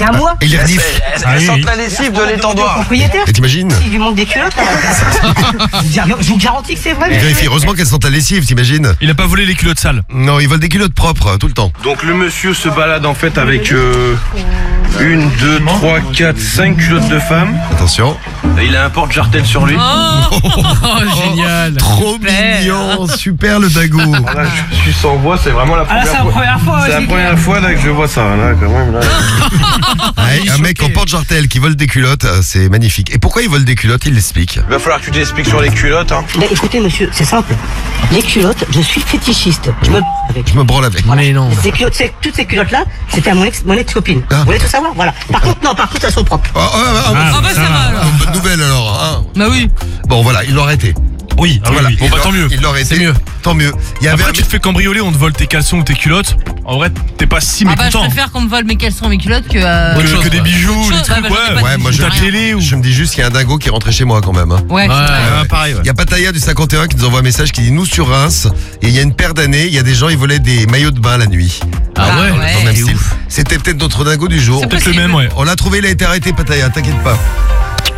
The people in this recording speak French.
un mois. Et les renifs. Elle sent la lessive de l'étendoir. Propriétaire. Et t'imagines? Il lui manque des culottes. Je vous garantis que c'est vrai. Il vérifie, heureusement qu'elles sentent la lessive, t'imagines? Il a pas volé les culottes sales. Non, ils volent des culottes propres tout le temps. Donc le monsieur se balade en fait avec 1, 2, 3, 4, 5 culottes de femme. Attention. Et il a un porte-jartel sur lui. Génial. Trop mignon, super le dago. Là, je suis sans voix, c'est vraiment la Ah là, première c'est la fois. première fois. C'est la c'est première clair. fois là que je vois ça, là, quand même. Là. Ouais, un mec en porte-jartel qui vole des culottes, c'est magnifique. Et pourquoi il vole des culottes? Il l'explique. Il va falloir que tu t'expliques sur les culottes. Hein. Ben, écoutez, monsieur, c'est simple. Les culottes, je suis fétichiste. Je me avec. Je me branle avec. Mais non. Toutes ces culottes-là, c'était à mon ex-copine. Ah. Vous voulez tout savoir? Voilà. Par contre, elles sont propres. Ah bah ça va alors. Bonne nouvelle alors. Hein. Bah oui. Bon voilà, il l'a arrêté. Oui, Voilà. oui. Bon bah tant mieux. Il l'a arrêté. C'est mieux. Tant mieux. Il y avait Après tu te fais cambrioler, on te vole tes caleçons ou tes culottes. En vrai, t'es pas si Ah bah je mécontent. préfère qu'on me vole mes caleçons et mes culottes que... Que des bijoux, Autre des chose, trucs, ouais, bah, j'en ai ouais. pas Ouais, moi, Ou je- ta télé ou... Je me dis juste qu'il y a un dingo qui est rentré chez moi quand même. Hein. Ouais. pareil. Il y a Pataya du 51 qui nous envoie un message qui dit nous sur Reims et il y a une paire d'années, il y a des gens ils volaient des maillots de bain la nuit. Ah ouais, Dans le même c'est style. ouf. C'était peut-être notre dingo du jour. C'est Peut-être le possible. même, ouais. On l'a trouvé, il a été arrêté Pataya, t'inquiète pas.